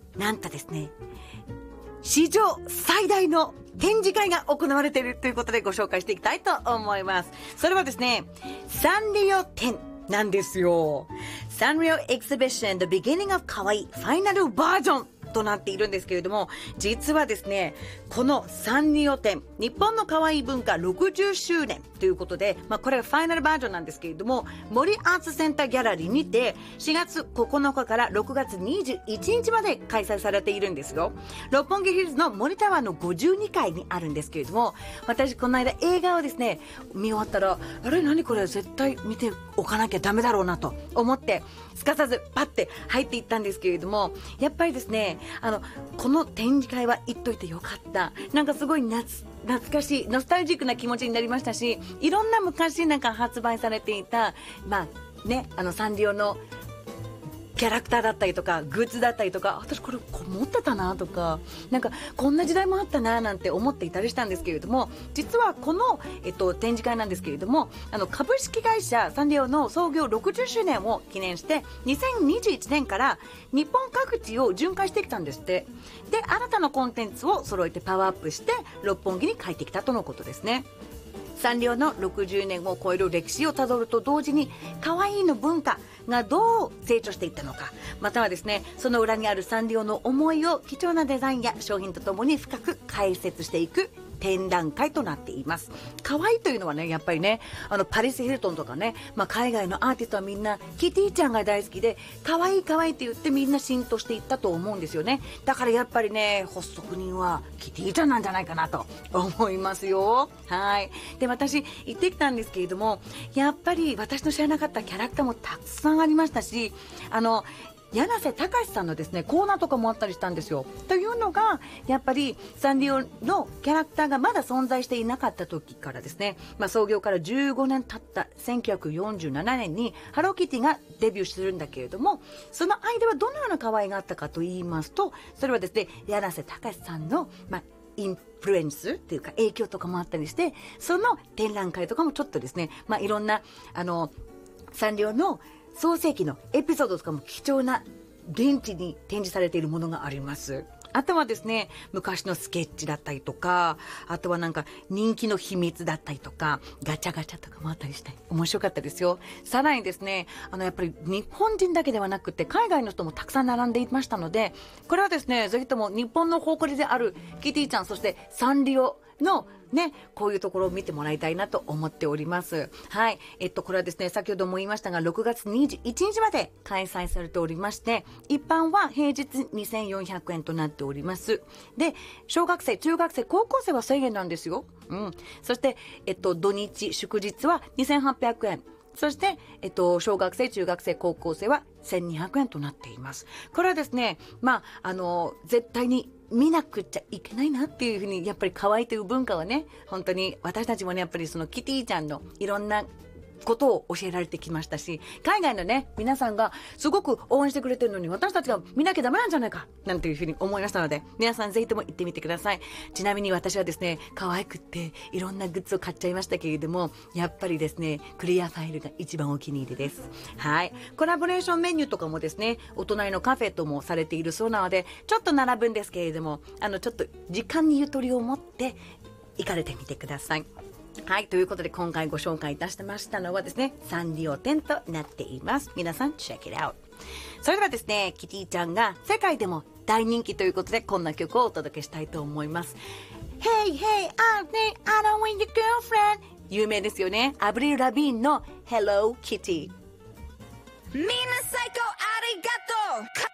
なんとですね、史上最大の展示会が行われているということでご紹介していきたいと思います。それはですね、サンリオ展なんですよ。サンリオエキシビション The Beginning of Kawaii ファイナルバージョンとなっているんですけれども、実はですね、このサンリオ展、日本の可愛い文化60周年ということで、これがファイナルバージョンなんですけれども、森アーツセンターギャラリーにて4月9日から6月21日まで開催されているんですよ。六本木ヒルズの森タワーの52階にあるんですけれども、私この間映画をですね見終わったら、あれ何これ絶対見ておかなきゃダメだろうなと思ってすかさずパッて入っていったんですけれども、やっぱりですね、この展示会は行っといてよかった。なんかすごい懐かしいノスタルジックな気持ちになりましたし、いろんな昔なんか発売されていたサンリオのキャラクターだったりとかグッズだったりとか、私これ持ってたなとか、なんかこんな時代もあったななんて思っていたりしたんですけれども、実はこの、展示会なんですけれども、株式会社サンリオの創業60周年を記念して2021年から日本各地を巡回してきたんですって。で、新たなコンテンツを揃えてパワーアップして六本木に帰ってきたとのことですね。サンリオの60年を超える歴史をたどると同時に、可愛いの文化がどう成長していったのか、またはですね、その裏にあるサンリオの思いを貴重なデザインや商品とともに深く解説していく展覧会となっています。可愛いというのはね、やっぱりね、パリス・ヒルトンとかね、海外のアーティストはみんなキティちゃんが大好きで、可愛い可愛いって言ってみんな浸透していったと思うんですよね。だからやっぱりね、発足人はキティちゃんなんじゃないかなと思いますよ。はい。で、私行ってきたんですけれども、やっぱり私の知らなかったキャラクターもたくさんありましたし、柳瀬隆さんのですねコーナーとかもあったりしたんですよ。というのがやっぱりサンリオのキャラクターがまだ存在していなかった時からですね、創業から15年経った1947年にハローキティがデビューするんだけれども、その間はどのような可愛があったかと言いますと、それはですね、柳瀬隆さんのインフルエンスっていうか影響とかもあったりして、その展覧会とかもちょっとですね、いろんなサンリオの創世記のエピソードとかも貴重な現地に展示されているものがあります。あとはですね、昔のスケッチだったりとか、あとはなんか人気の秘密だったりとか、ガチャガチャとかもあったりして面白かったですよ。さらにですね、やっぱり日本人だけではなくて海外の人もたくさん並んでいましたので、これはですね、ぜひとも日本の誇りであるキティちゃん、そしてサンリオのね、こういうところを見てもらいたいなと思っております。はい。これはですね、先ほども言いましたが、6月21日まで開催されておりまして、一般は平日2400円となっております。で、小学生、中学生、高校生は1000円なんですよ。うん。そして、土日、祝日は2800円。そして、小学生、中学生、高校生は1200円となっています。これはですね、絶対に見なくちゃいけないなっていうふうに、やっぱり可愛いという文化はね、本当に私たちもね、やっぱりそのキティちゃんのいろんなことを教えられてきましたし、海外のね、皆さんがすごく応援してくれてるのに、私たちが見なきゃダメなんじゃないかなんていうふうに思いましたので、皆さんぜひとも行ってみてください。ちなみに私はですね、可愛くっていろんなグッズを買っちゃいましたけれども、やっぱりですね、クリアファイルが一番お気に入りです。はい。コラボレーションメニューとかもですね、お隣のカフェともされているそうなので、ちょっと並ぶんですけれども、ちょっと時間にゆとりを持って行かれてみてください。はい。ということで今回ご紹介いたしましたのはですね、サンリオ展となっています。皆さん、check it out。それではですね、キティちゃんが世界でも大人気ということで、こんな曲をお届けしたいと思います。Hey, hey, I don't want your girlfriend。有名ですよね。アブリル・ラビーンの Hello Kitty。 みんな最高ありがとう。